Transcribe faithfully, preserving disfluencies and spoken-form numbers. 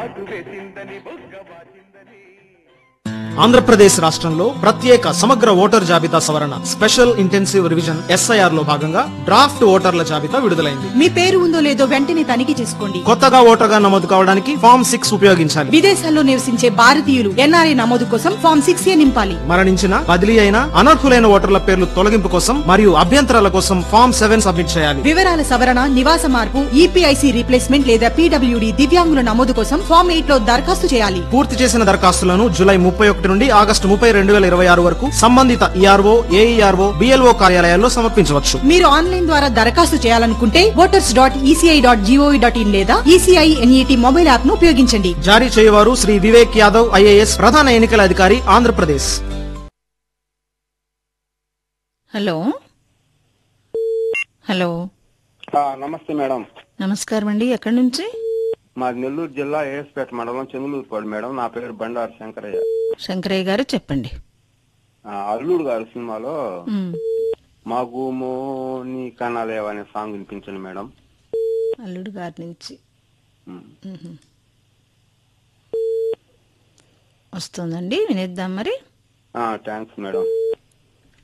ఆంధ్రప్రదేశ్ రాష్ట్రంలో ప్రత్యేక సమగ్ర ఓటర్ జాబితా సవరణ స్పెషల్ ఇంటెన్సివ్ రివిజన్ ఎస్ఐఆర్ లో భాగంగా డ్రాఫ్ట్ ఓటర్ల జాబితా విడుదలైంది. మీ పేరు ఉందో లేదో వెంటనే తనిఖీ చేసుకోండి. కొత్తగా ఓటర్గా నమోదు కావడానికి ఫామ్ సిక్స్ ఉపయోగించాలి. విదేశాల్లో నివసించే భారతీయులు ఎన్ఆర్ఐ నమోదు కోసం ఫామ్ సిక్స్ ఏ నింపాలి. మరణించిన, బదిలీ అయిన, అనర్హులైన ఓటర్ల పేర్లు తొలగింపు కోసం మరియు అభ్యంతరాల కోసం ఫామ్ సెవెన్ సబ్మిట్ చేయాలి. వివరాల సవరణ, నివాస మార్పు, ఈపీఐసి రీప్లేస్మెంట్ లేదా పీడబ్ల్యూడీ దివ్యాంగుల నమోదు కోసం ఫామ్ ఎయిట్ లో దరఖాస్తు చేయాలి. పూర్తి చేసిన దరఖాస్తులను జూలై ముప్పై ఒకటి నుండి ఆగస్టు ముప్పై రెండు వేల ఇరవై ఆరు వరకు సంబంధిత ఈఆర్ఓ, ఏఈఆర్ఓ, బిఎల్ఓ కార్యాలయాల్లో సమర్పించవచ్చు. మీరు ఆన్లైన్ ద్వారా దరఖాస్తు చేయాలనుకుంటే voters dot ECI dot GOV dot in లేదా ఈసీఐ ఎన్ఈటీ మొబైల్ యాప్ ను ఉపయోగించండి. జారీ చేయవారు శ్రీ వివేక్ యాదవ్, ఐఏఎస్, ప్రధాన ఎన్నికల అధికారి, ఆంధ్రప్రదేశ్. హలో హలో నమస్తే మేడం. నమస్కారం అండి. ఎక్కడి నుంచి? మాది నెల్లూరు జిల్లా ఏఎస్పేట మండలం చంద్రలూరుపాడు మేడం. నా పేరు బండారు శంకరయ్య. శంకరయ్య గారు చెప్పండి. అల్లుడు గారు సినిమాలో ఉమ్, మా గుమో నీ కనాలేవ అనే సాంగ్ వినిపించండి మేడం. అల్లుడు గారి నుంచి ఉమ్. ఉహు. వస్తుందండి, వినిద్దాం మరి. Thanks madam.